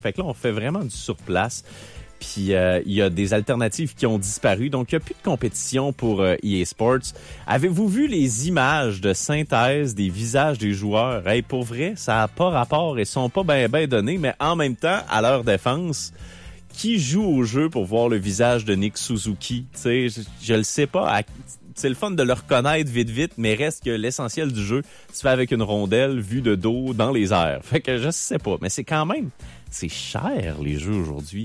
Fait que là, on fait vraiment du surplace. Puis il y a des alternatives qui ont disparu, donc il n'y a plus de compétition pour EA Sports. Avez-vous vu les images de synthèse des visages des joueurs? Hey, pour vrai, ça n'a pas rapport et sont pas ben donnés, mais en même temps, à leur défense, qui joue au jeu pour voir le visage de Nick Suzuki? Tu sais, je le sais pas. C'est le fun de le reconnaître vite, mais reste que l'essentiel du jeu se fait avec une rondelle vue de dos dans les airs. Fait que je sais pas, mais c'est quand même, c'est cher les jeux aujourd'hui.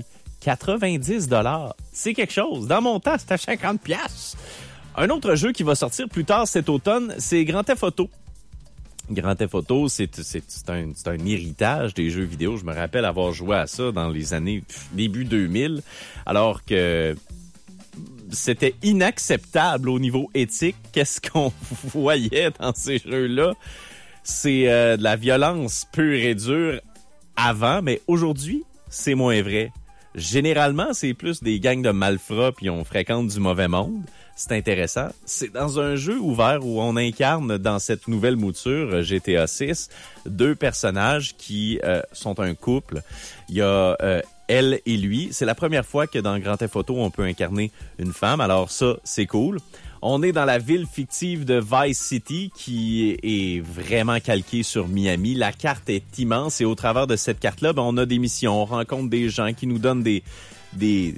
90$. C'est quelque chose. Dans mon temps, c'était 50$. Un autre jeu qui va sortir plus tard cet automne, c'est Grand Theft Auto. Grand Theft Auto, c'est un héritage des jeux vidéo. Je me rappelle avoir joué à ça dans les années début 2000, alors que c'était inacceptable au niveau éthique. Qu'est-ce qu'on voyait dans ces jeux-là? C'est de la violence pure et dure avant, mais aujourd'hui, c'est moins vrai. Généralement, c'est plus des gangs de malfrats puis on fréquente du mauvais monde. C'est intéressant. C'est dans un jeu ouvert où on incarne dans cette nouvelle mouture GTA 6 deux personnages qui sont un couple. Il y a elle et lui. C'est la première fois que dans Grand Theft Auto, on peut incarner une femme. Alors ça, c'est cool. On est dans la ville fictive de Vice City qui est vraiment calquée sur Miami. La carte est immense et au travers de cette carte-là, on a des missions, on rencontre des gens qui nous donnent des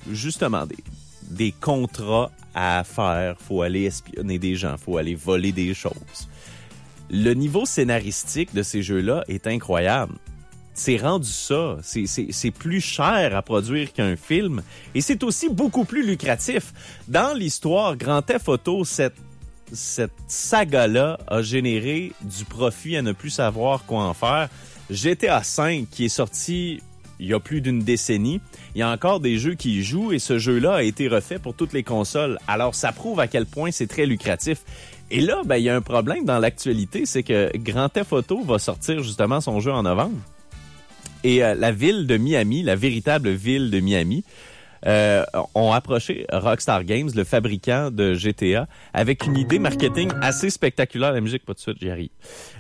contrats à faire. Faut aller espionner des gens, faut aller voler des choses. Le niveau scénaristique de ces jeux-là est incroyable. C'est rendu ça. C'est plus cher à produire qu'un film. Et c'est aussi beaucoup plus lucratif. Dans l'histoire, Grand Theft Auto, cette saga-là a généré du profit à ne plus savoir quoi en faire. GTA V, qui est sorti il y a plus d'une décennie, il y a encore des jeux qui y jouent et ce jeu-là a été refait pour toutes les consoles. Alors, ça prouve à quel point c'est très lucratif. Et là, il y a un problème dans l'actualité, c'est que Grand Theft Auto va sortir justement son jeu en novembre. Et la ville de Miami, la véritable ville de Miami, ont approché Rockstar Games, le fabricant de GTA, avec une idée marketing assez spectaculaire. La musique, pas de suite, j'y arrive.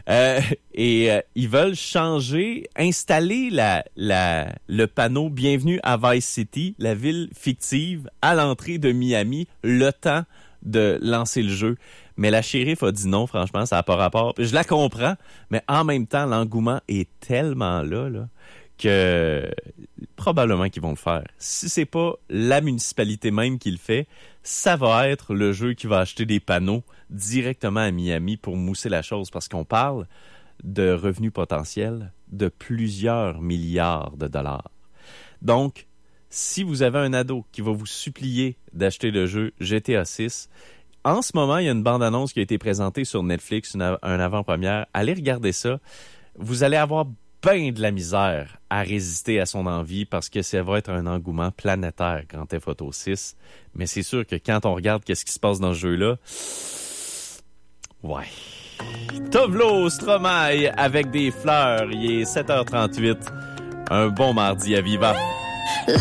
Ils veulent installer le panneau « Bienvenue à Vice City », la ville fictive, à l'entrée de Miami, le temps de lancer le jeu. Mais la shérif a dit non, franchement, ça n'a pas rapport. Je la comprends, mais en même temps, l'engouement est tellement là que probablement qu'ils vont le faire. Si c'est pas la municipalité même qui le fait, ça va être le jeu qui va acheter des panneaux directement à Miami pour mousser la chose, parce qu'on parle de revenus potentiels de plusieurs milliards de dollars. Donc, si vous avez un ado qui va vous supplier d'acheter le jeu GTA 6, en ce moment, il y a une bande-annonce qui a été présentée sur Netflix, un avant-première. Allez regarder ça. Vous allez avoir ben de la misère à résister à son envie parce que ça va être un engouement planétaire, Grand Theft Auto 6. Mais c'est sûr que quand on regarde qu'est-ce qui se passe dans ce jeu-là, ouais. Tovlo Stromae avec des fleurs. Il est 7h38. Un bon mardi à Viva.